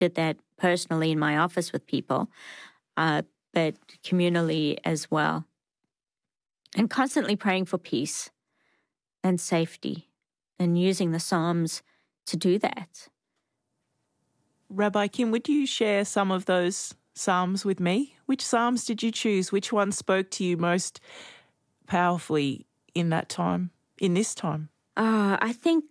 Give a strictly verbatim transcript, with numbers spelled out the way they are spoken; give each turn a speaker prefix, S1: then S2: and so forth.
S1: did that personally in my office with people, uh, but communally as well. And constantly praying for peace and safety and using the Psalms to do that.
S2: Rabbi Kim, would you share some of those Psalms with me? Which Psalms did you choose? Which one spoke to you most powerfully in that time, in this time?
S1: Uh, I think